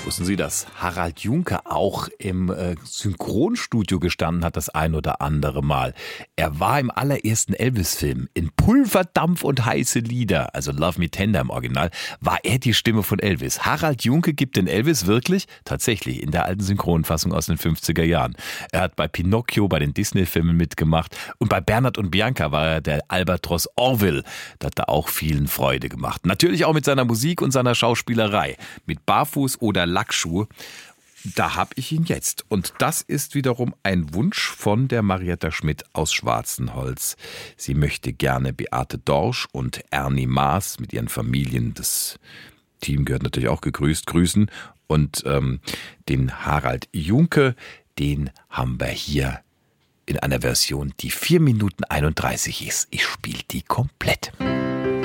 Wussten Sie, dass Harald Junke auch im Synchronstudio gestanden hat, das ein oder andere Mal? Er war im allerersten Elvis-Film in Pulverdampf und heiße Lieder, also Love Me Tender im Original, war er die Stimme von Elvis. Harald Junke gibt den Elvis wirklich, tatsächlich, in der alten Synchronfassung aus den 50er Jahren. Er hat bei Pinocchio, bei den Disney-Filmen mitgemacht und bei Bernhard und Bianca war er der Albatros Orville. Das hat er auch vielen Freude gemacht. Natürlich auch mit seiner Musik und seiner Schauspielerei. Mit Barfuß oder Lackschuhe. Da habe ich ihn jetzt. Und das ist wiederum ein Wunsch von der Marietta Schmidt aus Schwarzenholz. Sie möchte gerne Beate Dorsch und Ernie Maas mit ihren Familien, das Team gehört natürlich auch grüßen. Und den Harald Junke, den haben wir hier in einer Version, die 4 Minuten 31 ist. Ich spiele die komplett.